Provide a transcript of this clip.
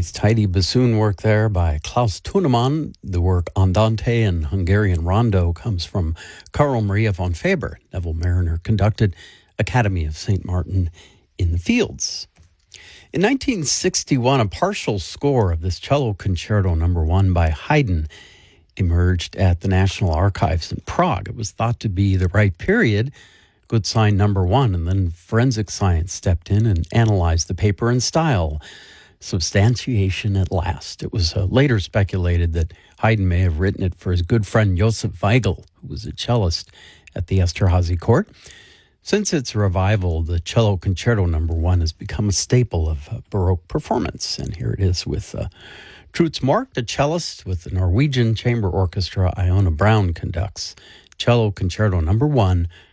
Nice tidy bassoon work there by Klaus Tunemann. The work Andante and Hungarian Rondo comes from Carl Maria von Faber. Neville Mariner conducted Academy of St. Martin in the Fields. In 1961, a partial score of this cello concerto number 1 by Haydn emerged at the National Archives in Prague. It was thought to be the right period, good sign number 1, and then forensic science stepped in and analyzed the paper and style. Substantiation at last. It was later speculated that Haydn may have written it for his good friend Josef Weigl, who was a cellist at the Esterházy court. Since its revival, the cello concerto number 1 has become a staple of Baroque performance. And here it is with Truls Mork, the cellist, with the Norwegian Chamber Orchestra. Iona Brown conducts cello concerto number 1